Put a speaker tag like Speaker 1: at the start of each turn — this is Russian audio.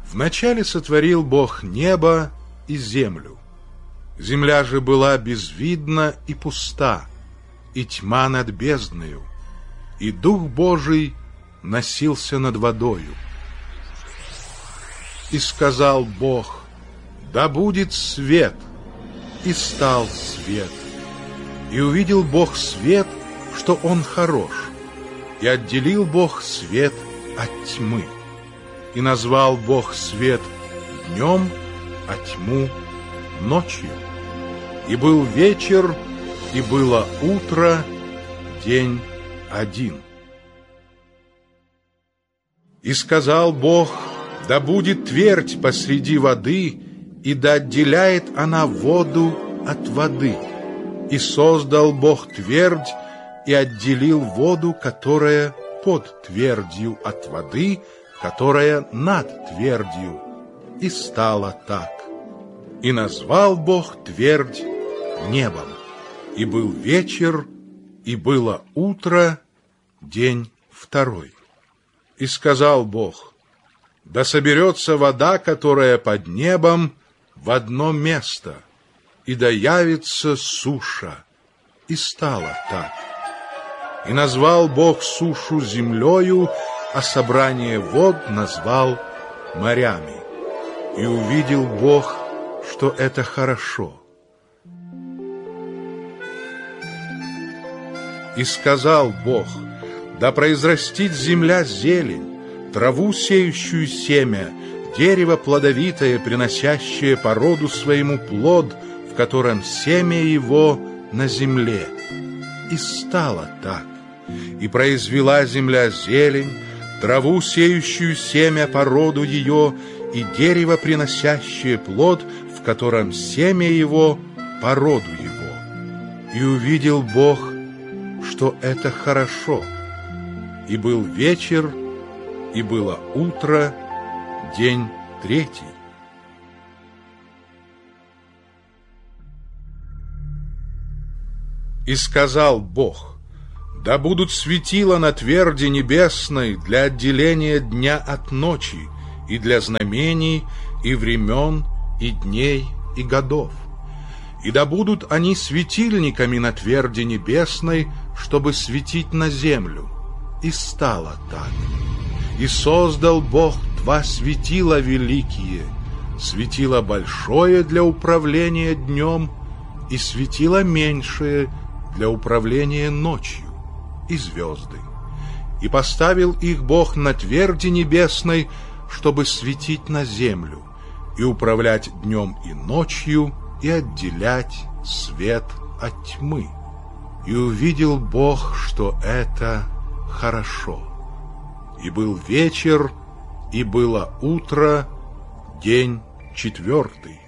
Speaker 1: Вначале сотворил Бог небо и землю. Земля же была безвидна и пуста, и тьма над бездною, и Дух Божий носился над водою. И сказал Бог: да будет свет, и стал свет. И увидел Бог свет, что он хорош, и отделил Бог свет от тьмы. И назвал Бог свет днем, а тьму ночью. И был вечер, и было утро, день один. И сказал Бог: да будет твердь посреди воды, и да отделяет она воду от воды. И создал Бог твердь, и отделил воду, которая под твердью, от воды, которая над твердью. И стало так. И назвал Бог твердь небом. И был вечер, и было утро, день второй. И сказал Бог: да соберется вода, которая под небом, в одно место, и да явится суша. И стало так. И назвал Бог сушу землею, а собрание вод назвал морями. И увидел Бог, что это хорошо. И сказал Бог: да произрастит земля зелень, траву, сеющую семя, дерево плодовитое, приносящее по роду своему плод, в котором семя его на земле. И стало так. И произвела земля зелень, траву, сеющую семя по роду ее, и дерево, приносящее плод, в котором семя его по роду его. И увидел Бог, что это хорошо. И был вечер, и было утро, день третий. И сказал Бог: да будут светила на тверди небесной для отделения дня от ночи, и для знамений, и времен, и дней, и годов. И да будут они светильниками на тверди небесной, чтобы светить на землю. И стало так. И создал Бог два светила великие, светило большое для управления днем, и светило меньшее для управления ночью, и звезды. И поставил их Бог на тверди небесной, чтобы светить на землю, и управлять днем и ночью, и отделять свет от тьмы. И увидел Бог, что это хорошо. И был вечер, и было утро, день четвертый.